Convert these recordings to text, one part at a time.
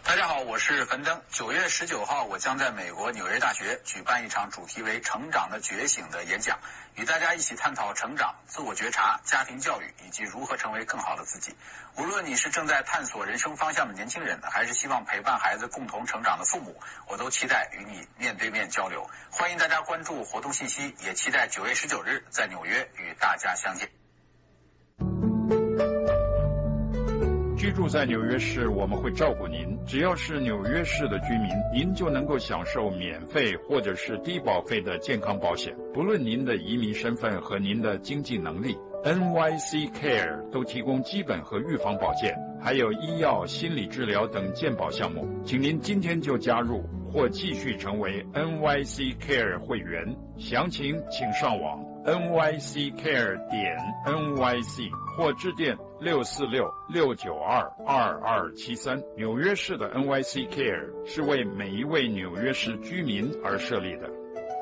大家好，我是樊登。9月19号，我将在美国纽约大学举办一场主题为成长的觉醒的演讲，与大家一起探讨成长、自我觉察、家庭教育以及如何成为更好的自己。无论你是正在探索人生方向的年轻人，还是希望陪伴孩子共同成长的父母，我都期待与你面对面交流。欢迎大家关注活动信息，也期待9月19日在纽约与大家相见。 居住在纽约市，我们会照顾您。只要是纽约市的居民，您就能够享受免费或者是低保费的健康保险。不论您的移民身份和您的经济能力， NYC Care 都提供基本和预防保健，还有医药、心理治疗等健保项目。请您今天就加入或继续成为 NYC Care 会员。详情请上网 nyccare.nyc 或致电646-692-2273。纽约市的 NYC Care 是为每一位纽约市居民而设立的。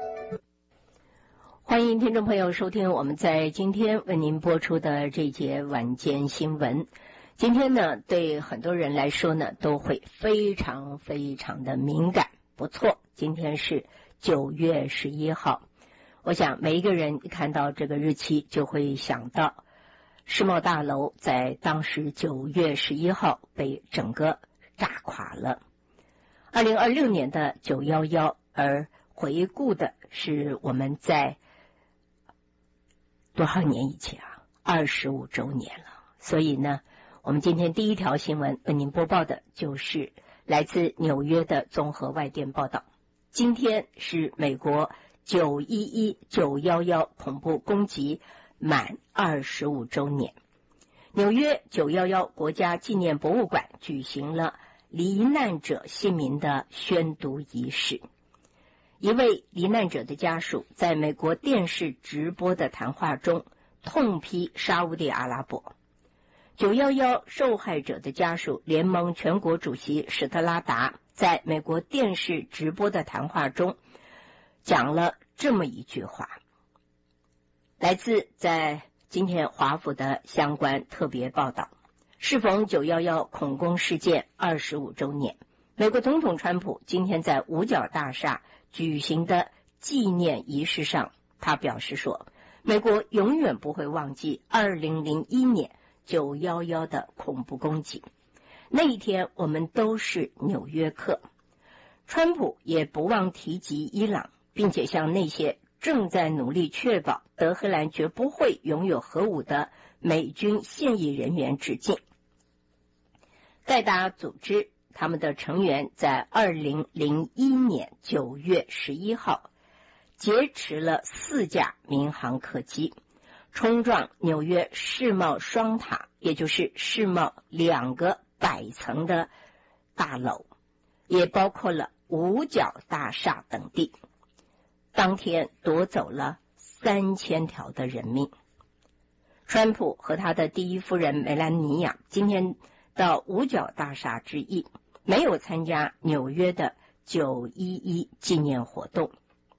欢迎听众朋友收听我们在今天为您播出的这节晚间新闻。今天呢，对很多人来说呢，都会非常非常的敏感。不错，今天是9月11号。我想每一个人一看到这个日期，就会想到世贸大楼在当时9月11号被整个炸垮了。2026年的911，而回顾的是我们在多少年以前啊？25周年了。所以呢，我们今天第一条新闻为您播报的就是来自纽约的综合外电报道。今天是美国911、911恐怖攻击满25周年。纽约911国家纪念博物馆举行了罹难者姓名的宣读仪式。一位罹难者的家属在美国电视直播的谈话中痛批沙烏地阿拉伯。911受害者的家属联盟全国主席史特拉达在美国电视直播的谈话中讲了这么一句话，来自在今天华府的相关特别报道。适逢911恐攻事件25周年，美国总统川普今天在五角大厦举行的纪念仪式上，他表示说，美国永远不会忘记2001年911的恐怖攻击。那一天我们都是纽约客。川普也不忘提及伊朗，并且向那些正在努力确保德黑兰绝不会拥有核武的美军现役人员致敬。盖达组织他们的成员在2001年9月11号劫持了4架民航客机，冲撞纽约世贸双塔，也就是世贸2个100层的大楼，也包括了五角大厦等地。当天夺走了3000条的人命。川普和他的第一夫人梅兰妮亚今天到五角大厦致意，没有参加纽约的911纪念活动。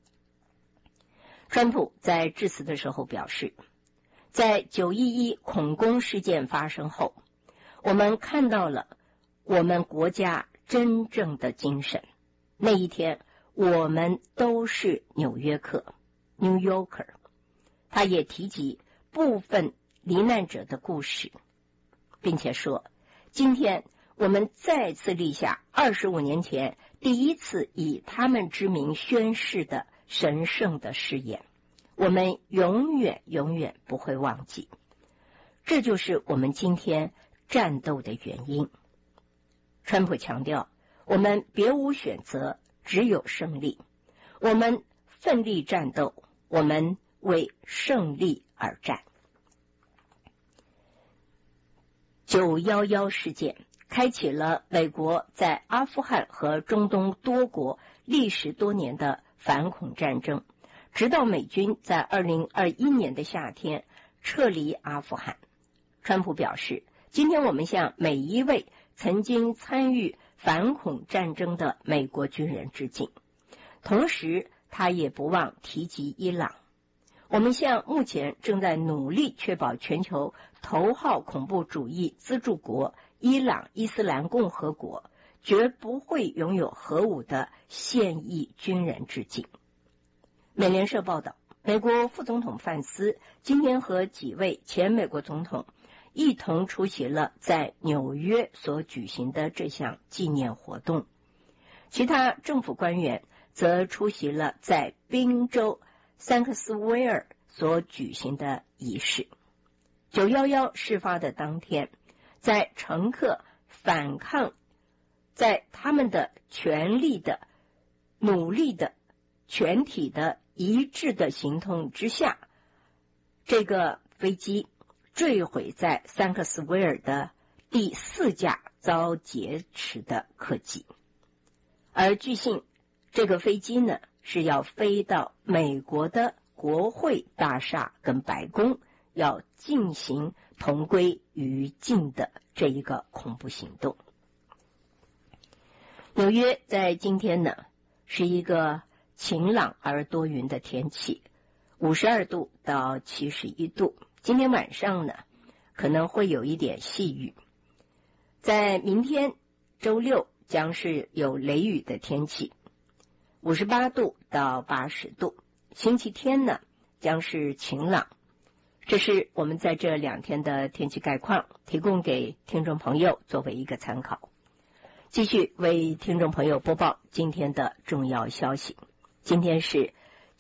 川普在致辞的时候表示，在911恐攻事件发生后，我们看到了我们国家真正的精神。那一天我们都是纽约客 New Yorker。 他也提及部分罹难者的故事，并且说，今天我们再次立下25年前第一次以他们之名宣誓的神圣的誓言，我们永远永远不会忘记。这就是我们今天战斗的原因。川普强调，我们别无选择，只有胜利。我们奋力战斗，我们为胜利而战。911事件开启了美国在阿富汗和中东多国历时多年的反恐战争，直到美军在2021年的夏天撤离阿富汗。川普表示，今天我们向每一位曾经参与反恐战争的美国军人致敬。同时他也不忘提及伊朗。我们向目前正在努力确保全球头号恐怖主义资助国伊朗伊斯兰共和国绝不会拥有核武的现役军人致敬。美联社报道，美国副总统范斯今天和几位前美国总统一同出席了在纽约所举行的这项纪念活动，其他政府官员则出席了在宾州桑克斯威尔所举行的仪式。911事发的当天，在乘客反抗，在他们的全力的努力的全体的一致的行动之下，这个飞机坠毁在桑克斯威尔的第4架遭劫持的客机。而据信，这个飞机呢是要飞到美国的国会大厦跟白宫，要进行同归于尽的这一个恐怖行动。纽约在今天呢是一个晴朗而多云的天气，52度到71度。今天晚上呢可能会有一点细雨，在明天周六将是有雷雨的天气，58度到80度。星期天呢将是晴朗。这是我们在这2天的天气概况，提供给听众朋友作为一个参考。继续为听众朋友播报今天的重要消息。今天是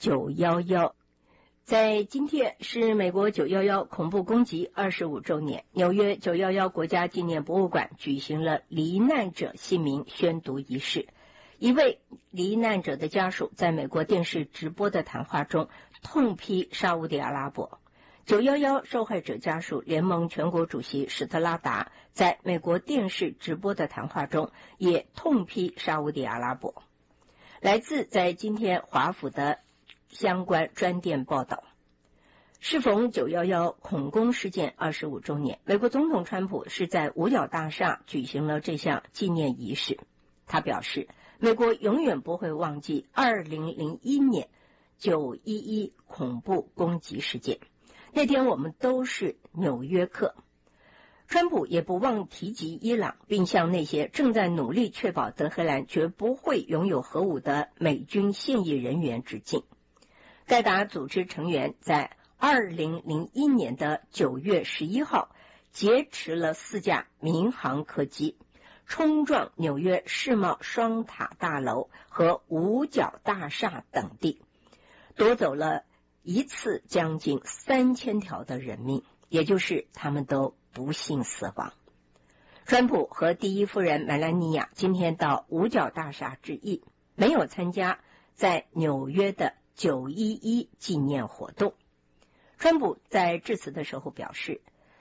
911，在今天是美国911恐怖攻击25周年，纽约911国家纪念博物馆举行了罹难者姓名宣读仪式。一位罹难者的家属在美国电视直播的谈话中痛批沙烏地阿拉伯。911受害者家属联盟全国主席史特拉达在美国电视直播的谈话中也痛批沙烏地阿拉伯。来自在今天华府的相关专电报道，适逢911恐攻事件25周年，美国总统川普是在五角大厦举行了这项纪念仪式。他表示，美国永远不会忘记2001年911恐怖攻击事件，那天我们都是纽约客。川普也不忘提及伊朗，并向那些正在努力确保德黑兰绝不会拥有核武的美军现役人员致敬。盖达组织成员在2001年的9月11号劫持了4架民航客机，冲撞纽约世贸双塔大楼和五角大厦等地，夺走了一次将近3000条的人命，也就是他们都不幸死亡。川普和第一夫人梅兰妮亚今天到五角大厦致意，没有参加在纽约的911纪念活动。川普在致辞的时候表示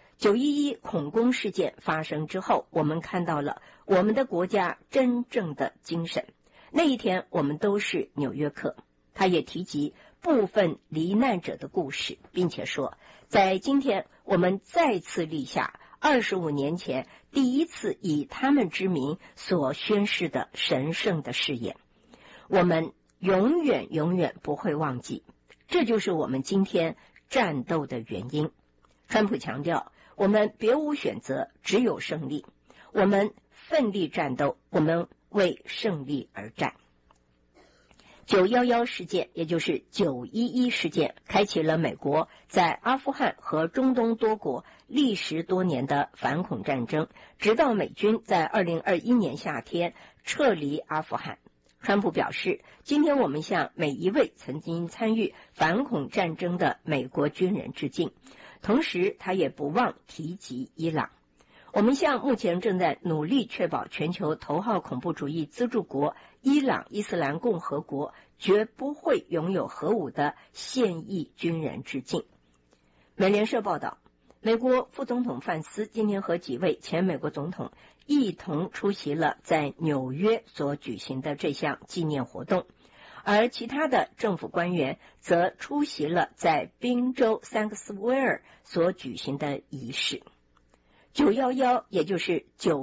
，911恐攻事件发生之后，我们看到了我们的国家真正的精神。那一天我们都是纽约客。他也提及部分罹难者的故事，并且说，在今天我们再次立下25年前第一次以他们之名所宣誓的神圣的誓言，我们永远不会忘记，这就是我们今天战斗的原因。川普强调，我们别无选择，只有胜利。我们奋力战斗，我们为胜利而战。911事件，也就是911事件，开启了美国在阿富汗和中东多国历时多年的反恐战争，直到美军在2021年夏天撤离阿富汗。川普表示，今天我们向每一位曾经参与反恐战争的美国军人致敬，同时他也不忘提及伊朗。我们向目前正在努力确保全球头号恐怖主义资助国伊朗伊斯兰共和国绝不会拥有核武的现役军人致敬。美联社报道，美国副总统范斯今天和几位前美国总统一同出席了在纽约所举行的这项纪念活动，而其他的政府官员则出席了在宾州桑克斯威尔所举行的仪式。911，也就是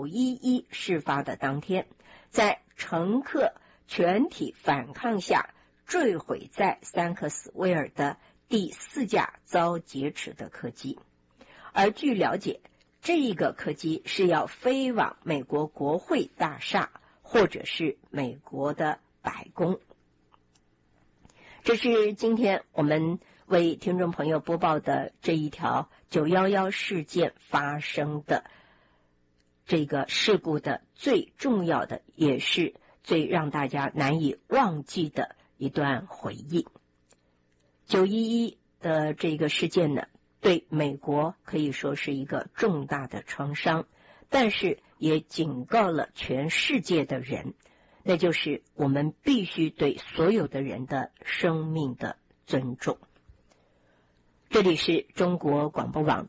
911事发的当天，在乘客全体反抗下坠毁在桑克斯威尔的第4架遭劫持的客机。而据了解，这个客机是要飞往美国国会大厦或者是美国的白宫。这是今天我们为听众朋友播报的这一条911事件发生的这个事故的最重要的，也是最让大家难以忘记的一段回忆。911的这个事件呢，对美国可以说是一个重大的创伤，但是也警告了全世界的人，那就是我们必须对所有的人的生命的尊重。这里是中国广播网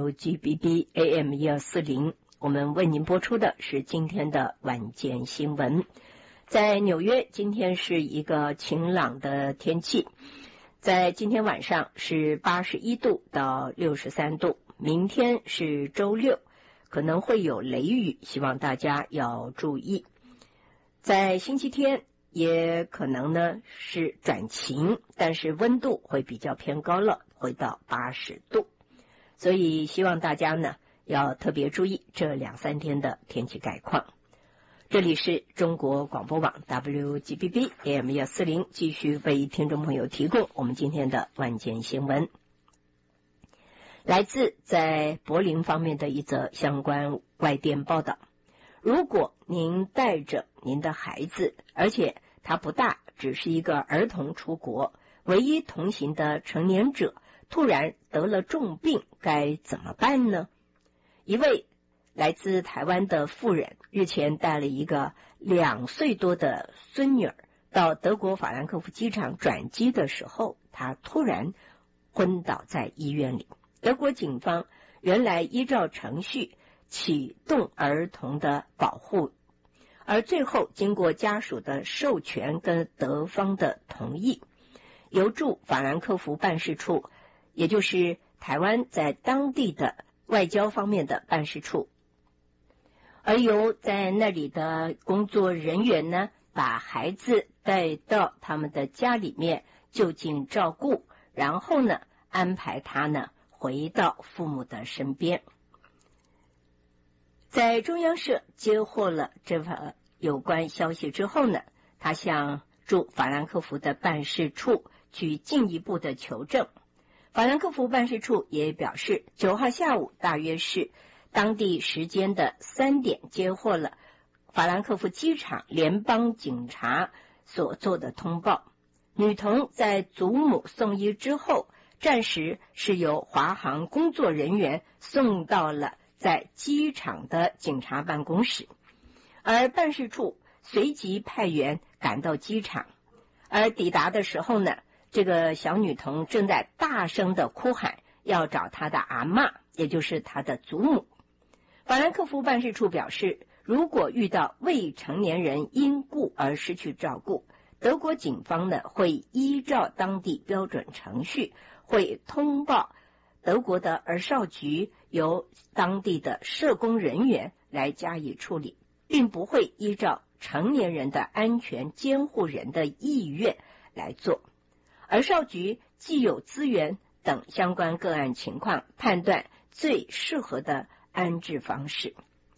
WGBB AM 1240，我们为您播出的是今天的晚间新闻。在纽约，今天是一个晴朗的天气，在今天晚上是81度到63度，明天是周六，可能会有雷雨，希望大家要注意。在星期天也可能呢是转晴，但是温度会比较偏高了，会到80度，所以希望大家呢要特别注意这2-3天的天气概况。这里是中国广播网 WGBB AM 1240，继续为听众朋友提供我们今天的晚间新闻。来自在柏林方面的一则相关外电报道，如果您带着您的孩子，而且他不大，只是一个儿童出国，唯一同行的成年者突然得了重病，该怎么办呢？一位来自台湾的妇人日前带了一个2岁多的孙女儿到德国法兰克福机场转机的时候，她突然昏倒在医院里。德国警方原来依照程序启动儿童的保护，而最后经过家属的授权跟德方的同意，由驻法兰克福办事处，也就是台湾在当地的外交方面的办事处，而由在那里的工作人员呢，把孩子带到他们的家里面就近照顾，然后呢安排他呢回到父母的身边。在中央社接获了这份有关消息之后呢，他向驻法兰克福的办事处去进一步的求证。法兰克福办事处也表示，9号下午大约是当地时间的3点接获了法兰克福机场联邦警察所做的通报，女童在祖母送医之后，暂时是由华航工作人员送到了在机场的警察办公室，而办事处随即派员赶到机场，而抵达的时候呢，这个小女童正在大声的哭喊，要找她的阿嬷，也就是她的祖母。法兰克福办事处表示，如果遇到未成年人因故而失去照顾，德国警方呢会依照当地标准程序，会通报德国的儿少局，由当地的社工人员来加以处理，并不会依照成年人的安全监护人的意愿来做。儿少局既有资源等相关个案情况，判断最适合的安置方式。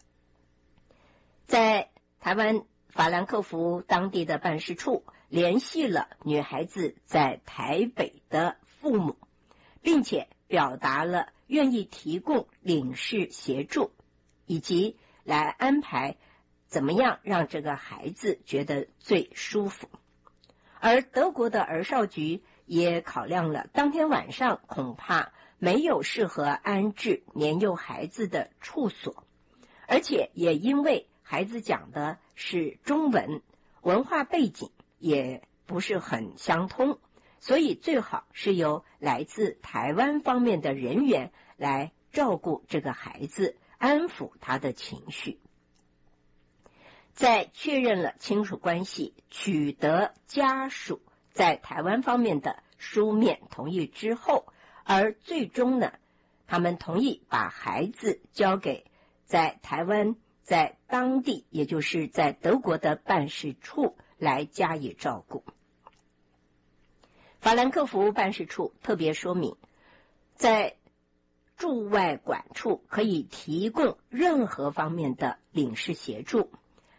在台湾法兰克福当地的办事处联系了女孩子在台北的父母，并且表达了愿意提供领事协助，以及来安排怎么样让这个孩子觉得最舒服。而德国的儿少局也考量了当天晚上恐怕没有适合安置年幼孩子的处所，而且也因为孩子讲的是中文，文化背景也不是很相通，所以最好是由来自台湾方面的人员来照顾这个孩子，安抚他的情绪。在确认了亲属关系，取得家属在台湾方面的书面同意之后，而最终呢，他们同意把孩子交给在台湾在当地，也就是在德国的办事处来加以照顾。法兰克福办事处特别说明，在驻外管处可以提供任何方面的领事协助，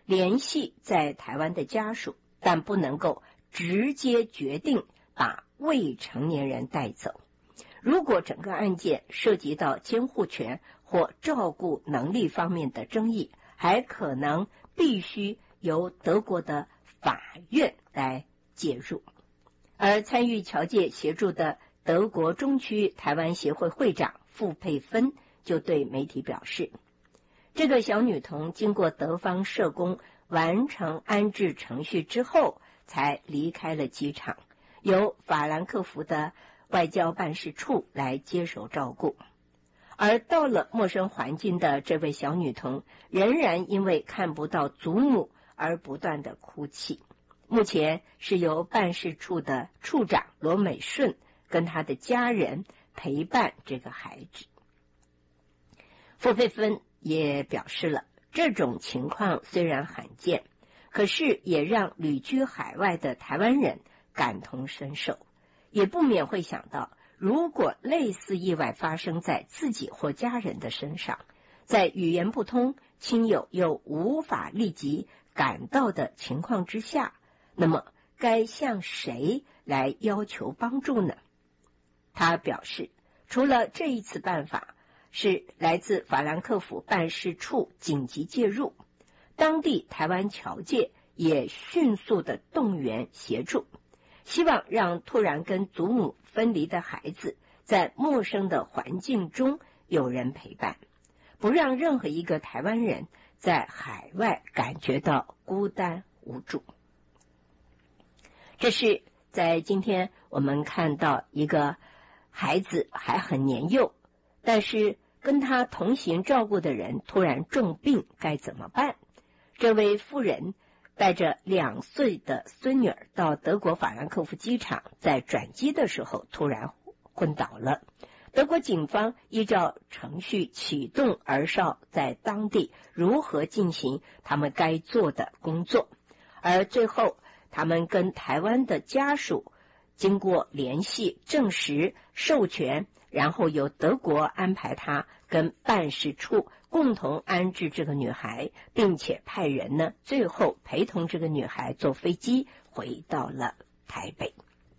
联系在台湾的家属，但不能够直接决定把未成年人带走。如果整个案件涉及到监护权或照顾能力方面的争议，还可能必须由德国的法院来介入。而参与侨界协助的德国中区台湾协会会长傅佩芬就对媒体表示，这个小女童经过德方社工完成安置程序之后，才离开了机场，由法兰克福的外交办事处来接手照顾。而到了陌生环境的这位小女童，仍然因为看不到祖母而不断的哭泣。目前是由办事处的处长罗美顺跟他的家人陪伴这个孩子。傅佩芬也表示了，这种情况虽然罕见，可是也让旅居海外的台湾人感同身受，也不免会想到，如果类似意外发生在自己或家人的身上，在语言不通、亲友又无法立即赶到的情况之下，那么该向谁来要求帮助呢？他表示，除了这一次办法是来自法兰克福办事处紧急介入，当地台湾侨界也迅速的动员协助，希望让突然跟祖母分离的孩子在陌生的环境中有人陪伴，不让任何一个台湾人在海外感觉到孤单无助。这是在今天我们看到一个孩子还很年幼，但是跟他同行照顾的人突然重病，该怎么办？这位妇人带着2岁的孙女儿到德国法兰克福机场，在转机的时候突然昏倒了。德国警方依照程序启动儿少在当地如何进行他们该做的工作，而最后他们跟台湾的家属经过联系证实授权，然后由德国安排他跟办事处共同安置这个女孩，并且派人呢最后陪同这个女孩坐飞机回到了台北。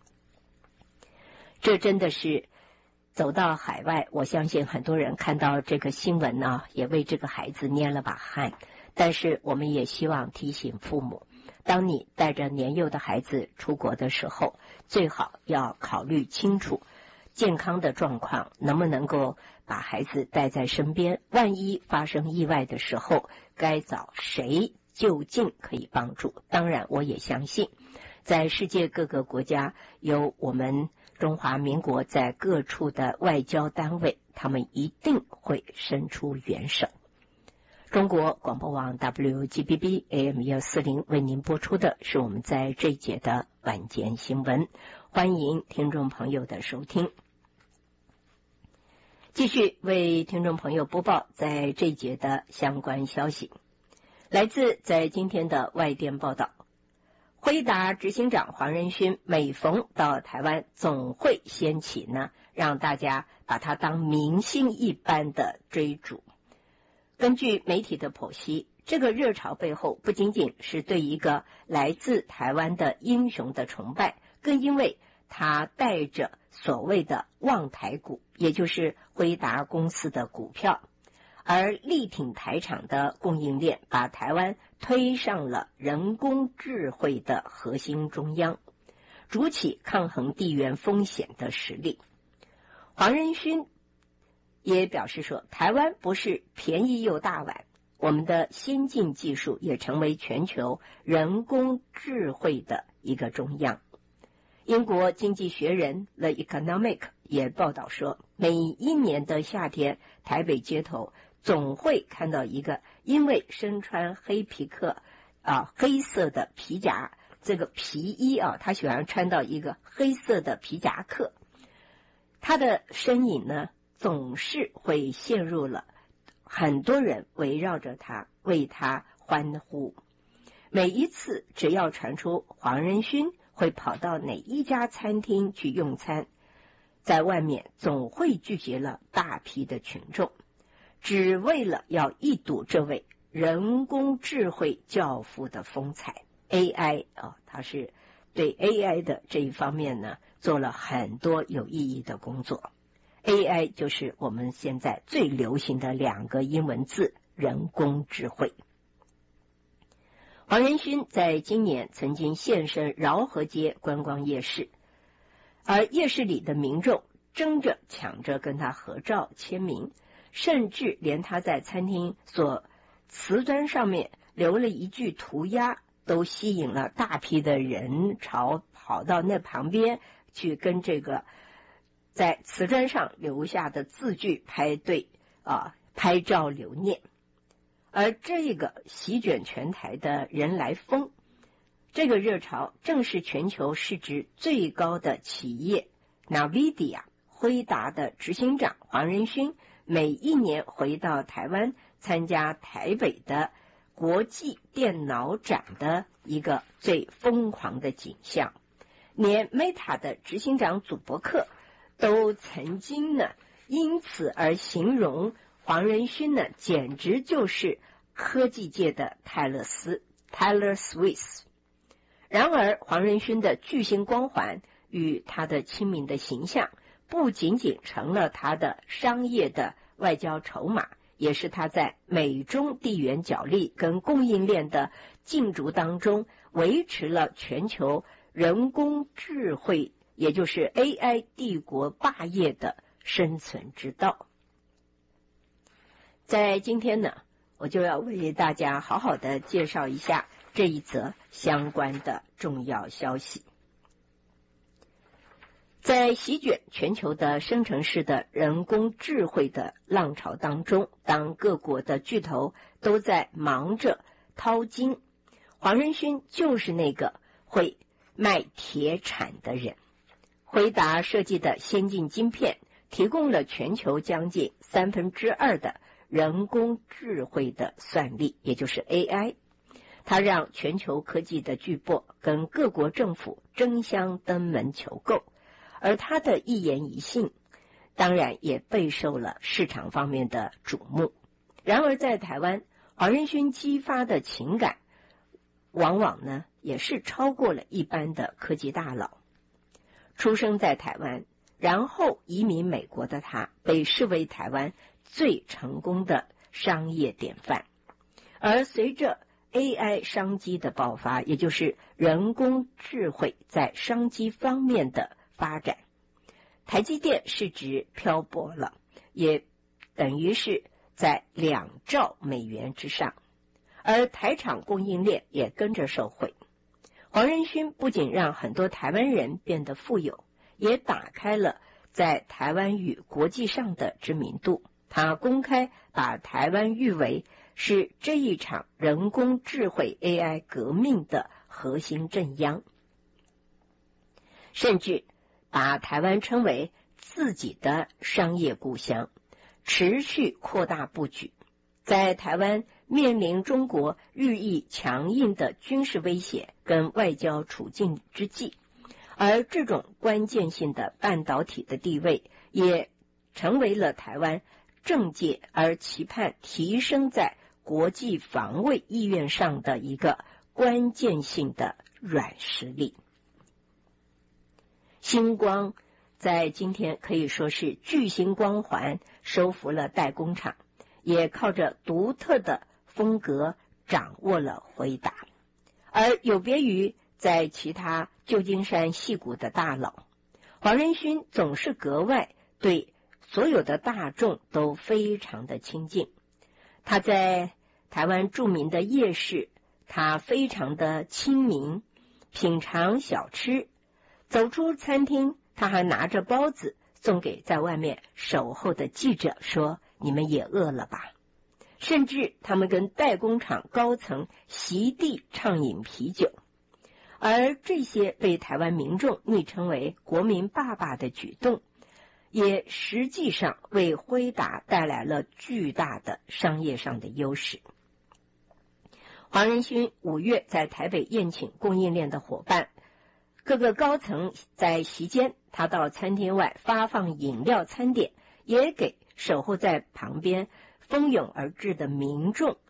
这真的是走到海外，我相信很多人看到这个新闻呢，也为这个孩子捏了把汗。但是我们也希望提醒父母，当你带着年幼的孩子出国的时候，最好要考虑清楚健康的状况，能不能够把孩子带在身边，万一发生意外的时候，该找谁就近可以帮助。当然我也相信在世界各个国家有我们中华民国在各处的外交单位，他们一定会伸出援手。中国广播网 WGBB AM 140为您播出的是我们在这一节的晚间新闻，欢迎听众朋友的收听。继续为听众朋友播报在这一节的相关消息。来自在今天的外电报道，辉达执行长黄仁勋每逢到台湾总会掀起呢，让大家把他当明星一般的追逐。根据媒体的剖析，这个热潮背后不仅仅是对一个来自台湾的英雄的崇拜，更因为他带着所谓的望台股，也就是辉达公司的股票，而力挺台厂的供应链，把台湾推上了人工智慧的核心中央，筑起抗衡地缘风险的实力。黄仁勋也表示说，台湾不是便宜又大碗，我们的先进技术也成为全球人工智慧的一个中央。英国经济学人 The Economic 也报道说，每一年的夏天，台北街头总会看到一个因为身穿黑色的皮夹，这个皮衣他喜欢穿到一个黑色的皮夹克，他的身影呢总是会陷入了很多人围绕着他，为他欢呼。每一次只要传出黄仁勋会跑到哪一家餐厅去用餐，在外面总会聚集了大批的群众，只为了要一睹这位人工智慧教父的风采。AI 他是对 AI 的这一方面呢做了很多有意义的工作。AI 就是我们现在最流行的2个英文字，人工智慧。黄仁勋在今年曾经现身饶河街观光夜市，而夜市里的民众争着抢着跟他合照签名，甚至连他在餐厅所瓷砖上面留了一句涂鸦，都吸引了大批的人潮跑到那旁边去跟这个在瓷砖上留下的字句排队拍照留念。而这个席卷全台的人来疯，这个热潮正是全球市值最高的企业 NVIDIA 辉达的执行长黄仁勋每一年回到台湾参加台北的国际电脑展的一个最疯狂的景象。连 Meta 的执行长祖伯克都曾经呢因此而形容黄仁勋呢简直就是科技界的Taylor Swift。 然而黄仁勋的巨星光环与他的亲民的形象不仅仅成了他的商业的外交筹码，也是他在美中地缘角力跟供应链的竞逐当中维持了全球人工智慧，也就是 AI 帝国霸业的生存之道。在今天呢，我就要为大家好好的介绍一下这一则相关的重要消息。在席卷全球的生成式的人工智慧的浪潮当中，当各国的巨头都在忙着淘金，黄仁勋就是那个会卖铁铲的人。辉达设计的先进晶片提供了全球将近2/3的人工智慧的算力，也就是 AI。 它让全球科技的巨擘跟各国政府争相登门求购，而他的一言一信当然也备受了市场方面的瞩目。然而在台湾，黄仁勋激发的情感往往呢也是超过了一般的科技大佬。出生在台湾然后移民美国的他，被视为台湾最成功的商业典范。而随着 AI 商机的爆发，也就是人工智慧在商机方面的发展，台积电市值漂泊了，也等于是在2兆美元之上，而台厂供应链也跟着受惠。黄仁勋不仅让很多台湾人变得富有，也打开了在台湾与国际上的知名度。他公开把台湾誉为是这一场人工智慧 AI 革命的核心镇央，甚至把台湾称为自己的商业故乡，持续扩大布局。在台湾面临中国日益强硬的军事威胁跟外交处境之际，而这种关键性的半导体的地位也成为了台湾政界而期盼提升在国际防卫意愿上的一个关键性的软实力。星光在今天可以说是巨星光环收服了代工厂，也靠着独特的风格掌握了辉达。而有别于在其他旧金山矽谷的大佬，黄仁勋总是格外对所有的大众都非常的亲近。他在台湾著名的夜市，他非常的亲民，品尝小吃，走出餐厅他还拿着包子送给在外面守候的记者，说你们也饿了吧。甚至他们跟代工厂高层席地畅饮啤酒。而这些被台湾民众昵称为国民爸爸的举动，也实际上为辉达带来了巨大的商业上的优势。黄仁勋5月在台北宴请供应链的伙伴，各个高层在席间，他到餐厅外发放饮料餐点，也给守候在旁边蜂拥而至的民众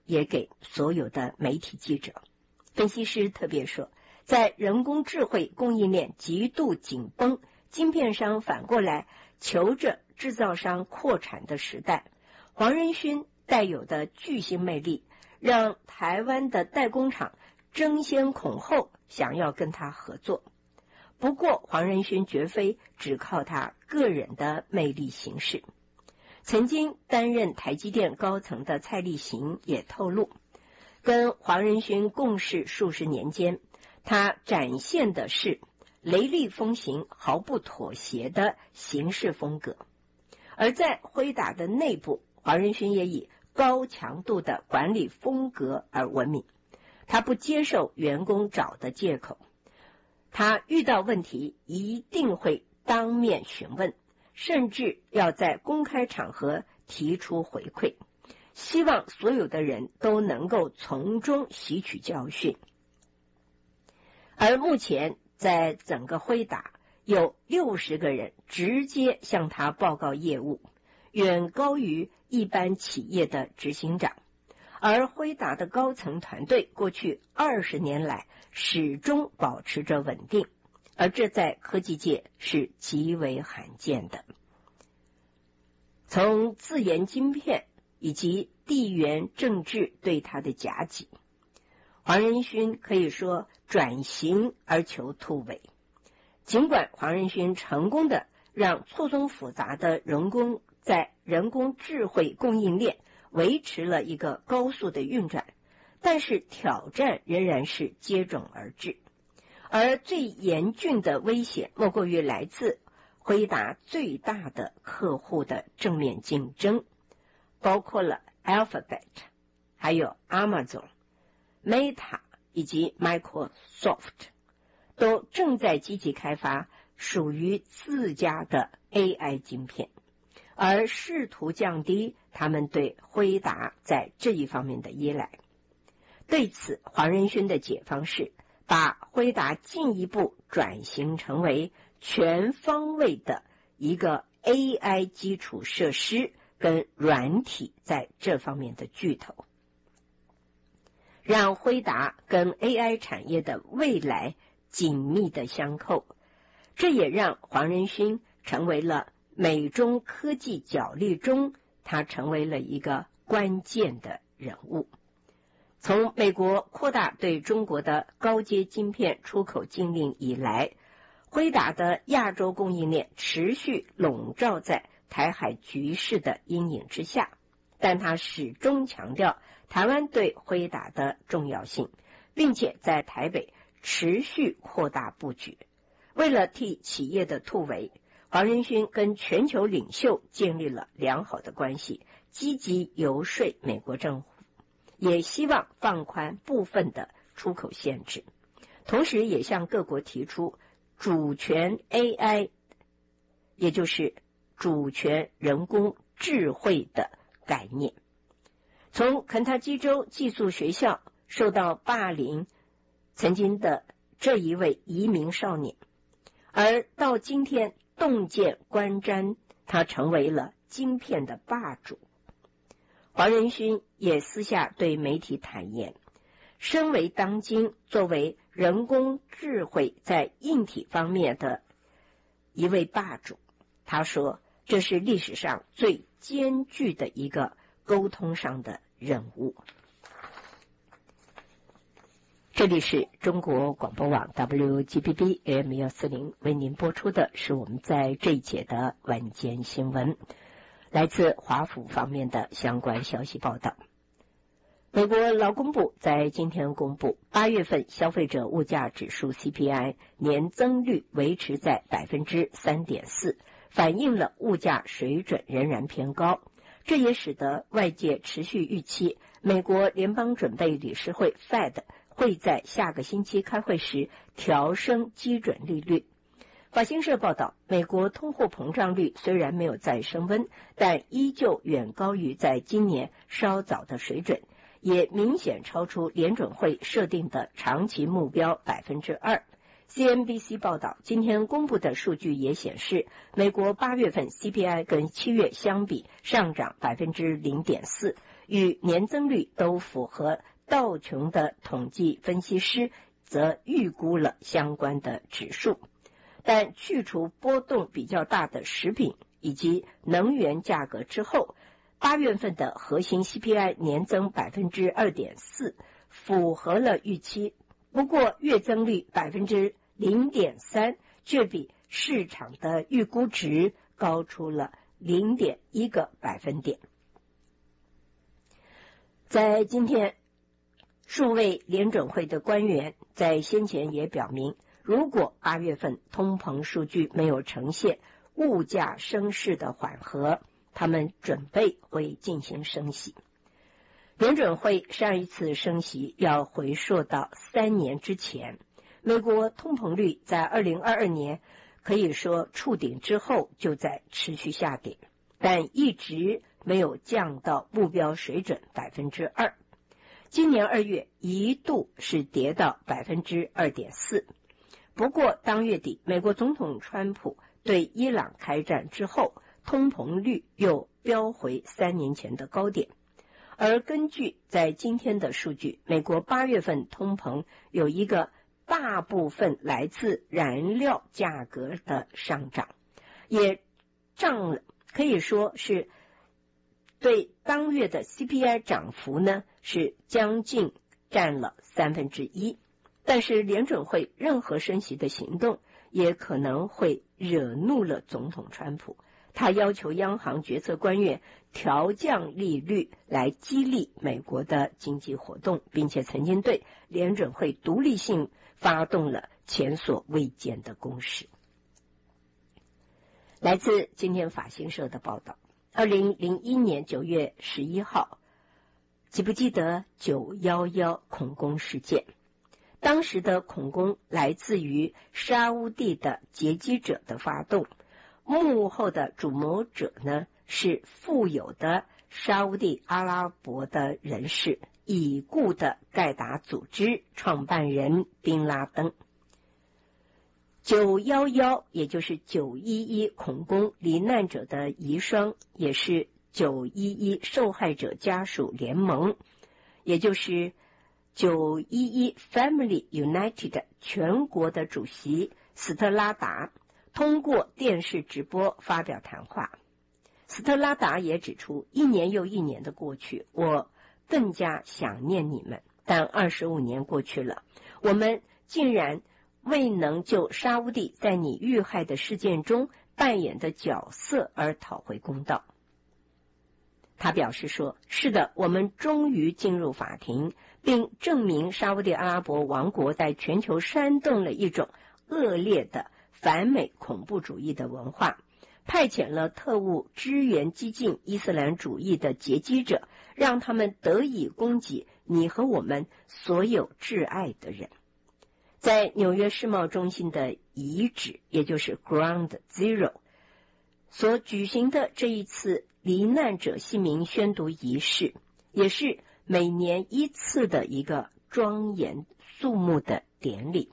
也给所有的媒体记者。分析师特别说，在人工智慧供应链极度紧绷，晶片商反过来求着制造商扩产的时代，黄仁勋带有的巨星魅力，让台湾的代工厂争先恐后想要跟他合作。不过黄仁勋绝非只靠他个人的魅力行事。曾经担任台积电高层的蔡力行也透露，跟黄仁勋共事数十年间，他展现的是雷厉风行、毫不妥协的行事风格。而在辉达的内部，黄仁勋也以高强度的管理风格而闻名。他不接受员工找的借口，他遇到问题一定会当面询问，甚至要在公开场合提出回馈，希望所有的人都能够从中吸取教训。而目前在整个辉达有60个人直接向他报告业务，远高于一般企业的执行长。而辉达的高层团队过去20年来始终保持着稳定，而这在科技界是极为罕见的。从自研晶片以及地缘政治对他的夹击，黄仁勋可以说转型而求突围。尽管黄仁勋成功的让错综复杂的人工智慧供应链维持了一个高速的运转，但是挑战仍然是接踵而至。而最严峻的威胁莫过于来自辉达最大的客户的正面竞争，包括了 Alphabet 还有 Amazon、Meta 以及 Microsoft 都正在积极开发属于自家的 AI 晶片，而试图降低他们对辉达在这一方面的依赖。对此，黄仁勋的解方是把辉达进一步转型成为全方位的一个 AI 基础设施跟软体在这方面的巨头，让辉达跟 AI 产业的未来紧密的相扣。这也让黄仁勋成为了美中科技角力中，他成为了一个关键的人物。从美国扩大对中国的高阶晶片出口禁令以来，辉达的亚洲供应链持续笼罩在台海局势的阴影之下，但他始终强调台湾对辉达的重要性，并且在台北持续扩大布局。为了替企业的突围，黄仁勋跟全球领袖建立了良好的关系，积极游说美国政府，也希望放宽部分的出口限制，同时也向各国提出主权 AI， 也就是主权人工智慧的概念。从肯塔基州寄宿学校受到霸凌曾经的这一位移民少年，而到今天洞见观瞻，他成为了晶片的霸主。黄仁勋也私下对媒体坦言，身为当今作为人工智慧在硬体方面的一位霸主，他说这是历史上最艰巨的一个沟通上的任务。这里是中国广播网 WGBB AM 140为您播出的是我们在这一节的晚间新闻。来自华府方面的相关消息报道，美国劳工部在今天公布8月份消费者物价指数 CPI 年增率维持在 3.4%， 反映了物价水准仍然偏高。这也使得外界持续预期美国联邦准备理事会 Fed 会在下个星期开会时调升基准利率。法新社报道，美国通货膨胀率虽然没有再升温，但依旧远高于在今年稍早的水准，也明显超出联准会设定的长期目标 2%。CNBC 报道，今天公布的数据也显示，美国8月份 CPI 跟7月相比上涨 0.4%， 与年增率都符合道琼的统计分析师则预估了相关的指数，但去除波动比较大的食品以及能源价格之后，8月份的核心 CPI 年增 2.4%， 符合了预期，不过月增率 0.3%， 却比市场的预估值高出了 0.1个百分点。在今天，数位联准会的官员在先前也表明，如果8月份通膨数据没有呈现物价升势的缓和，他们准备会进行升息。联准会上一次升息要回溯到3年之前，美国通膨率在2022年可以说触顶之后就在持续下跌，但一直没有降到目标水准 2%。今年2月一度是跌到 2.4%， 不过当月底美国总统川普对伊朗开战之后，通膨率又飙回3年前的高点。而根据在今天的数据，美国8月份通膨有一个大部分来自燃料价格的上涨，也涨了，可以说是对当月的 CPI 涨幅呢是将近占了1/3，但是联准会任何升息的行动也可能会惹怒了总统川普，他要求央行决策官员调降利率来激励美国的经济活动，并且曾经对联准会独立性发动了前所未见的攻势。来自今天法新社的报道，2001年9月11号，记不记得911恐攻事件？当时的恐攻来自于沙乌地的劫机者的发动，幕后的主谋者呢是富有的沙乌地阿拉伯的人士，已故的盖达组织创办人宾拉登。911也就是911恐攻罹难者的遗孀，也是911受害者家属联盟，也就是911 Family United 全国的主席斯特拉达通过电视直播发表谈话。斯特拉达也指出，1年又1年的过去，我更加想念你们，但25年过去了，我们竟然未能就沙乌地在你遇害的事件中扮演的角色而讨回公道。他表示说，是的，我们终于进入法庭，并证明沙乌地阿拉伯王国在全球煽动了一种恶劣的反美恐怖主义的文化，派遣了特务支援激进伊斯兰主义的劫机者，让他们得以攻击你和我们所有挚爱的人。在纽约世贸中心的遗址，也就是 Ground Zero 所举行的这一次罹难者姓名宣读仪式，也是每年一次的一个庄严肃穆的典礼，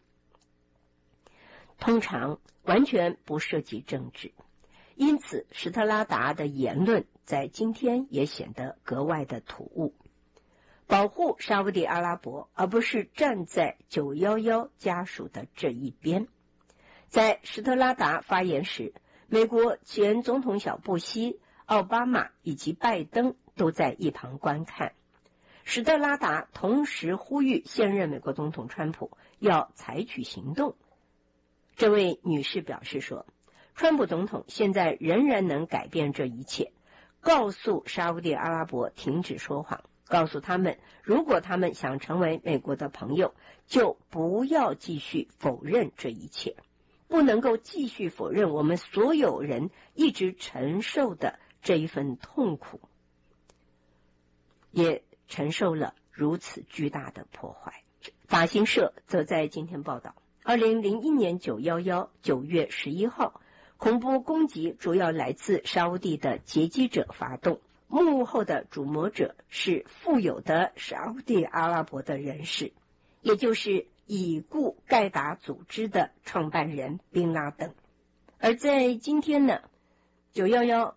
通常完全不涉及政治，因此史特拉达的言论在今天也显得格外的突兀。保护沙乌地阿拉伯，而不是站在911家属的这一边。在史特拉达发言时，美国前总统小布希、奥巴马以及拜登都在一旁观看。史特拉达同时呼吁现任美国总统川普要采取行动。这位女士表示说，川普总统现在仍然能改变这一切，告诉沙乌地阿拉伯停止说谎，告诉他们，如果他们想成为美国的朋友，就不要继续否认这一切，不能够继续否认我们所有人一直承受的这一份痛苦，也承受了如此巨大的破坏。法新社则在今天报道，2001年911 9月11号，恐怖攻击主要来自沙乌地的劫机者发动，幕后的主谋者是富有的沙乌地阿拉伯的人士，也就是已故盖达组织的创办人宾拉登。而在今天呢，911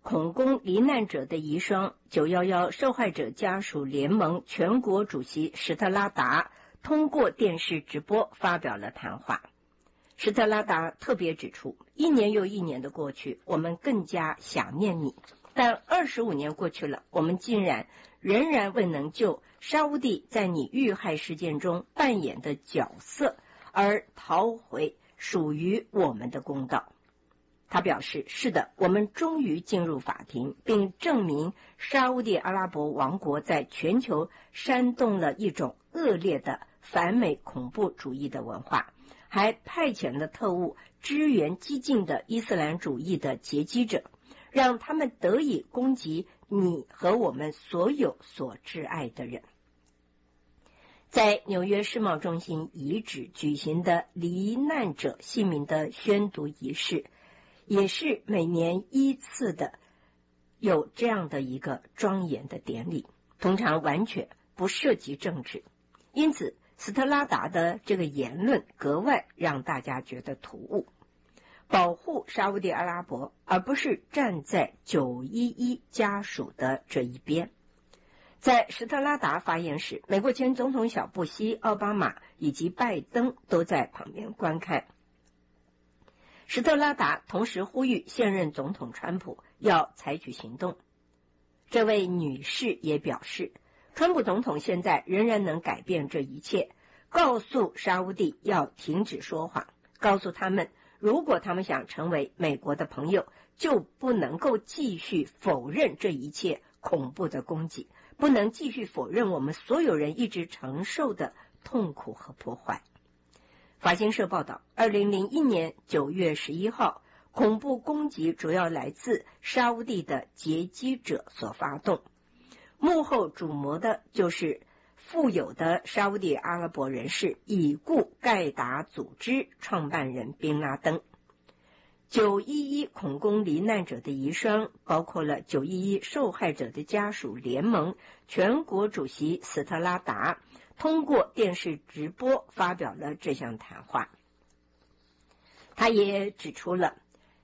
恐攻罹难者的遗孀911受害者家属联盟全国主席史特拉达通过电视直播发表了谈话。史特拉达特别指出，1年又1年的过去，我们更加想念你，但25年过去了，我们仍然未能就沙乌地在你遇害事件中扮演的角色而讨回属于我们的公道。他表示，是的，我们终于进入法庭，并证明沙烏地阿拉伯王国在全球煽动了一种恶劣的反美恐怖主义的文化，还派遣了特务支援激进的伊斯兰主义的劫机者，让他们得以攻击你和我们所有所挚爱的人。在纽约世贸中心遗址举行的罹难者姓名的宣读仪式，也是每年1次的有这样的一个庄严的典礼，通常完全不涉及政治，因此斯特拉达的这个言论格外让大家觉得突兀。保护沙烏地阿拉伯，而不是站在911家属的这一边。在史特拉达发言时，美国前总统小布希、奥巴马以及拜登都在旁边观看。史特拉达同时呼吁现任总统川普要采取行动。这位女士也表示，川普总统现在仍然能改变这一切，告诉沙烏地要停止说谎，告诉他们，如果他们想成为美国的朋友，就不能够继续否认这一切恐怖的攻击，不能继续否认我们所有人一直承受的痛苦和破坏。法新社报道，2001年9月11号，恐怖攻击主要来自沙烏地的劫机者所发动，幕后主谋的就是富有的沙烏地阿拉伯人士已故盖达组织创办人宾拉登。911恐攻罹难者的遗孀包括了911受害者的家属联盟全国主席斯特拉达通过电视直播发表了这项谈话。他也指出了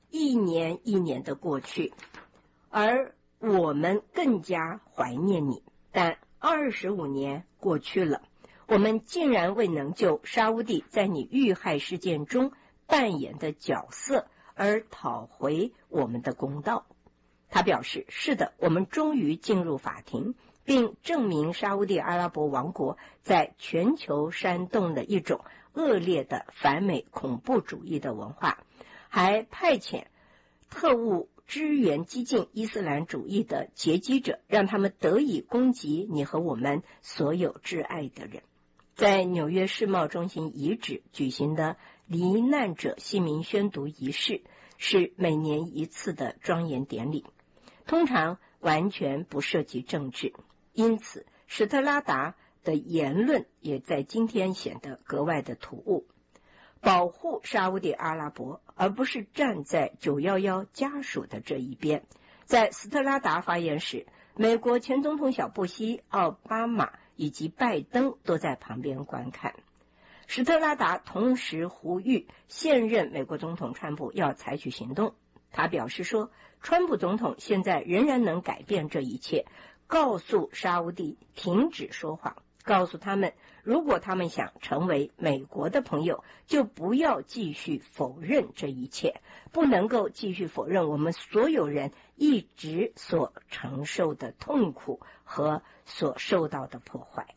1年1年的过去，而我们更加怀念你，但25年过去了，我们竟然未能就沙烏地在你遇害事件中扮演的角色而讨回我们的公道。他表示，是的，我们终于进入法庭，并证明沙烏地阿拉伯王国在全球煽动了一种恶劣的反美恐怖主义的文化，还派遣特务支援激进伊斯兰主义的劫机者，让他们得以攻击你和我们所有挚爱的人。在纽约世贸中心遗址举行的罹难者姓名宣读仪式，是每年1次的庄严典礼，通常完全不涉及政治，因此史特拉达的言论也在今天显得格外的突兀。保护沙烏地阿拉伯，而不是站在911家属的这一边。在斯特拉达发言时，美国前总统小布希、奥巴马以及拜登都在旁边观看。史特拉达同時呼籲現任美國總統川普要採取行動。他表示說，川普總統現在仍然能改變這一切，告訴沙烏地停止說謊，告訴他們，如果他們想成為美國的朋友，就不要繼續否認這一切，不能夠繼續否認我們所有人一直所承受的痛苦和所受到的破壞。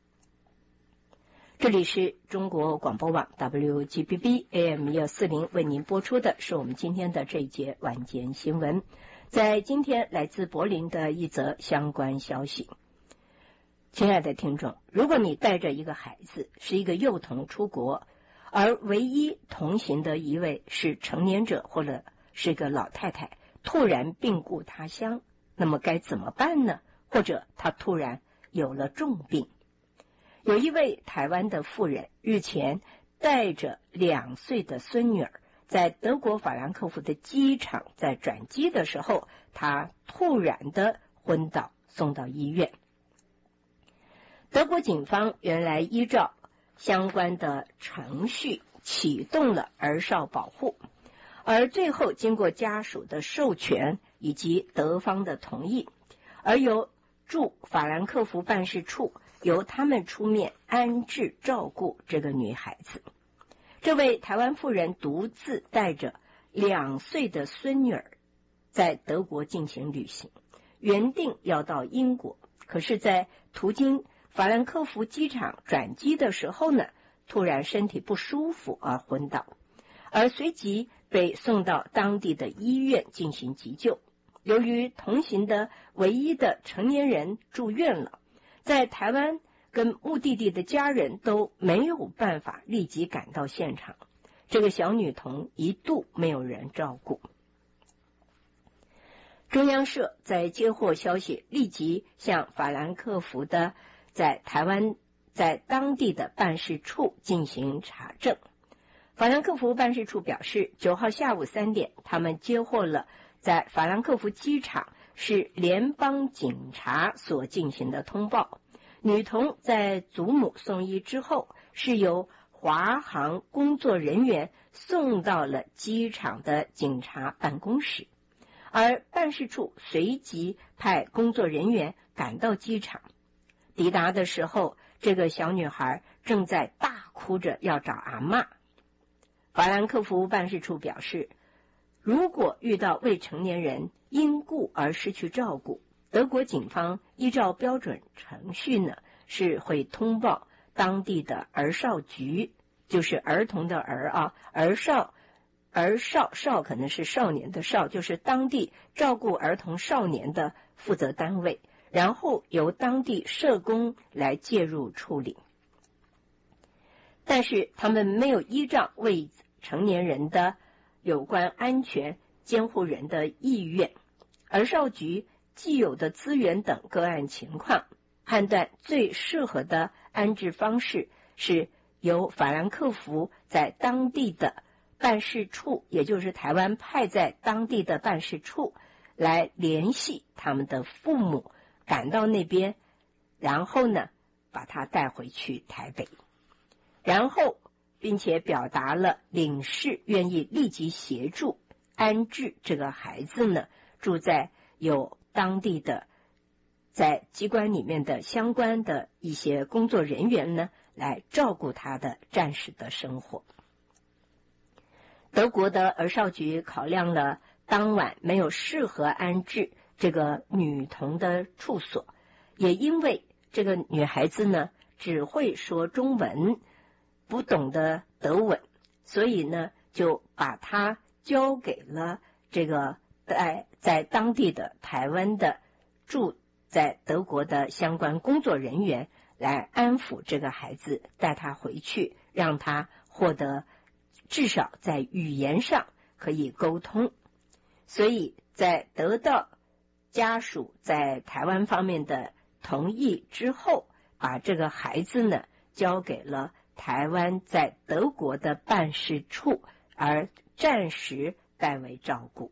这里是中国广播网 WGBB AM 140为您播出的是我们今天的这一节晚间新闻。在今天来自柏林的一则相关消息。亲爱的听众，如果你带着一个孩子是一个幼童出国，而唯一同行的一位是成年者或者是个老太太，突然病故他乡，那么该怎么办呢？或者他突然有了重病。有一位台湾的妇人日前带着2岁的孙女儿在德国法兰克福的机场，在转机的时候，她突然的昏倒，送到医院。德国警方原来依照相关的程序启动了儿少保护，而最后经过家属的授权， 以及德方的同意，而由驻法兰克福办事处由他们出面安置照顾这个女孩子。这位台湾妇人独自带着2岁的孙女儿在德国进行旅行，原定要到英国，可是在途经法兰克福机场转机的时候呢，突然身体不舒服而昏倒，而随即被送到当地的医院进行急救。由于同行的唯一的成年人住院了，在台湾跟目的地的家人都没有办法立即赶到现场，这个小女童一度没有人照顾。中央社在接获消息，立即向法兰克福的在台湾在当地的办事处进行查证。法兰克福办事处表示，9号下午3点，他们接获了在法兰克福机场是联邦警察所进行的通报，女童在祖母送医之后，是由华航工作人员送到了机场的警察办公室，而办事处随即派工作人员赶到机场。抵达的时候，这个小女孩正在大哭着要找阿嬷。法兰克福办事处表示，如果遇到未成年人因故而失去照顾，德国警方依照标准程序呢，是会通报当地的儿少局，就是儿童的儿啊，儿少可能是少年的少，就是当地照顾儿童少年的负责单位，然后由当地社工来介入处理。但是他们没有依照未成年人的有关安全监护人的意愿、儿少局既有的资源等个案情况，判断最适合的安置方式是由法兰克福在当地的办事处，也就是台湾派在当地的办事处来联系他们的父母，赶到那边，然后呢把他带回去台北，然后并且表达了领事愿意立即协助安置这个孩子呢，住在有当地的在机关里面的相关的一些工作人员呢，来照顾他的暂时的生活。德国的儿少局考量了当晚没有适合安置这个女童的处所，也因为这个女孩子呢只会说中文，不懂得德文，所以呢就把她交给了这个在当地的台湾的住在德国的相关工作人员来安抚这个孩子，带他回去，让他获得至少在语言上可以沟通。所以在得到家属在台湾方面的同意之后，把这个孩子呢交给了台湾在德国的办事处，而暂时代为照顾。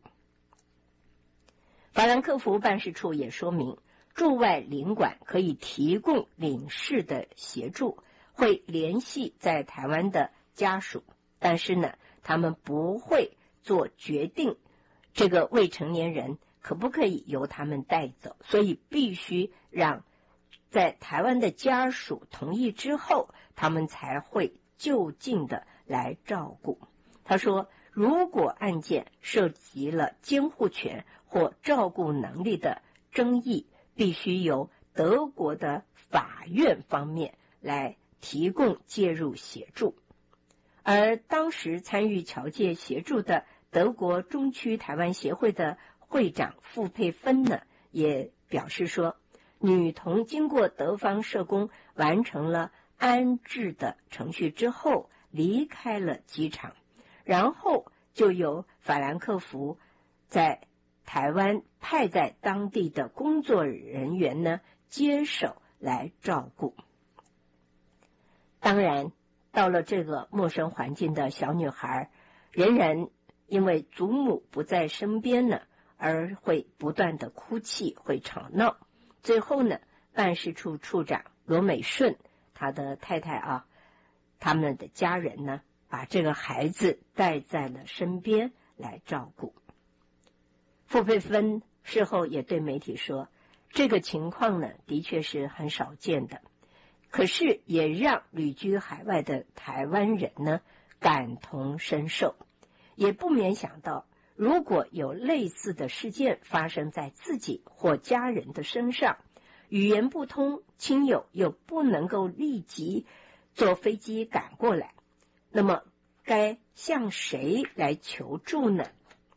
法兰克福办事处也说明，驻外领馆可以提供领事的协助，会联系在台湾的家属，但是呢他们不会做决定这个未成年人可不可以由他们带走，所以必须让在台湾的家属同意之后，他们才会就近的来照顾。他说，如果案件涉及了监护权或照顾能力的争议，必须由德国的法院方面来提供介入协助。而当时参与侨界协助的德国中区台湾协会的会长傅佩芬呢，也表示说，女童经过德方社工完成了安置的程序之后，离开了机场，然后就由法兰克福在台湾派在当地的工作人员呢接手来照顾。当然，到了这个陌生环境的小女孩，仍然因为祖母不在身边呢，而会不断的哭泣，会吵闹。最后呢，办事处处长罗美顺，他的太太他们的家人呢，把这个孩子带在了身边来照顾。 傅佩芬事后也对媒体说，这个情况呢，的确是很少见的，可是也让旅居海外的台湾人呢感同身受，也不免想到，如果有类似的事件发生在自己或家人的身上，语言不通，亲友又不能够立即坐飞机赶过来，那么该向谁来求助呢？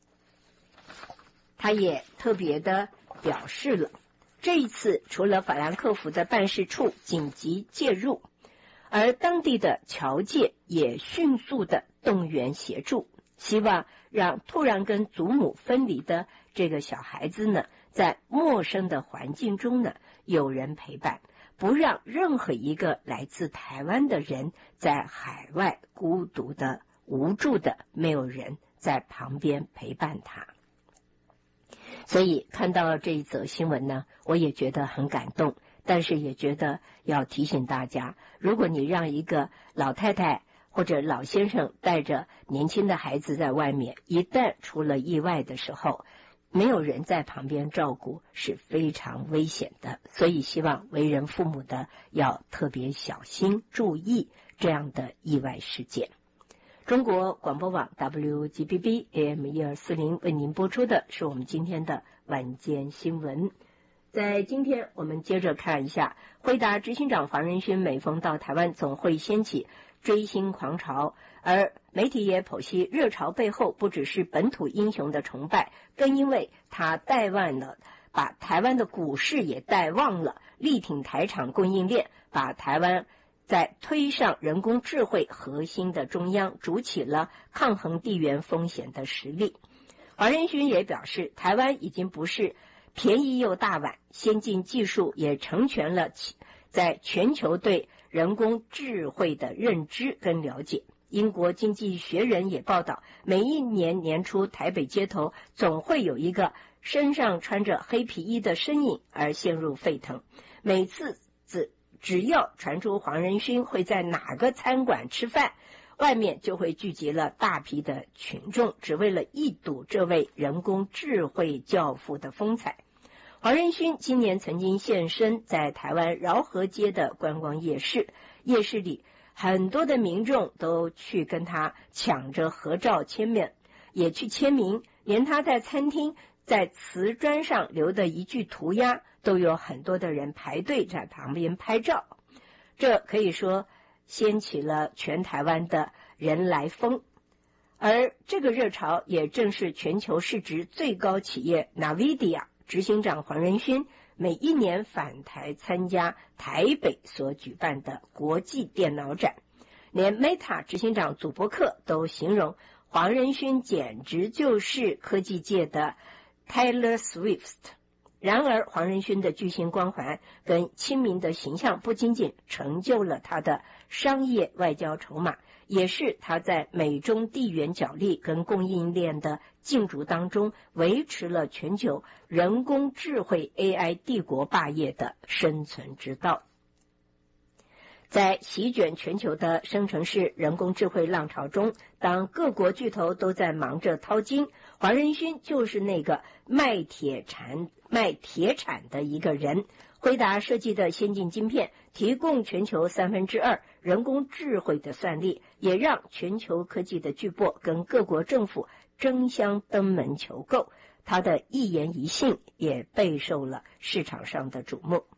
他也特别的表示了，这一次除了法兰克福的办事处紧急介入，而当地的侨界也迅速的动员协助，希望让突然跟祖母分离的这个小孩子呢，在陌生的环境中呢，有人陪伴，不让任何一个来自台湾的人在海外孤独的、无助的，没有人在旁边陪伴他。所以看到这一则新闻呢，我也觉得很感动，但是也觉得要提醒大家，如果你让一个老太太或者老先生带着年轻的孩子在外面，一旦出了意外的时候，没有人在旁边照顾，是非常危险的。所以希望为人父母的要特别小心注意这样的意外事件。中国广播网 WGBB AM 1240为您播出的是我们今天的晚间新闻。在今天我们接着看一下，辉达执行长黄仁勋每逢到台湾总会掀起追星狂潮，而媒体也剖析热潮背后不只是本土英雄的崇拜，更因为他带旺了，把台湾的股市也带旺了，力挺台厂供应链，把台湾在推上人工智慧核心的中央，筑起了抗衡地缘风险的实力。黄仁勋也表示，台湾已经不是便宜又大碗，先进技术也成全了在全球对人工智慧的认知跟了解。英国经济学人也报道，每一年年初台北街头总会有一个身上穿着黑皮衣的身影而陷入沸腾，每次只要传出黄仁勋会在哪个餐馆吃饭，外面就会聚集了大批的群众，只为了一睹这位人工智慧教父的风采。黄仁勋今年曾经现身在台湾饶河街的观光夜市，夜市里很多的民众都去跟他抢着合照签名，也去签名，连他在餐厅在瓷砖上留的一句涂鸦，都有很多的人排队在旁边拍照。这可以说掀起了全台湾的人来疯，而这个热潮也正是全球市值最高企业 NVIDIA 执行长黄仁勋每一年返台参加台北所举办的国际电脑展。连 Meta 执行长祖伯克都形容黄仁勋简直就是科技界的 Taylor Swift。然而黄仁勋的巨星光环跟亲民的形象不仅仅成就了他的商业外交筹码，也是他在美中地缘角力跟供应链的竞逐当中维持了全球人工智慧 AI 帝国霸业的生存之道。在席卷全球的生成式人工智慧浪潮中，当各国巨头都在忙着淘金，黄仁勋就是那个卖铁铲的一个人。辉达设计的先进晶片提供全球2/3人工智慧的算力，也让全球科技的巨擘跟各国政府争相登门求购，他的一言一信也备受了市场上的瞩目。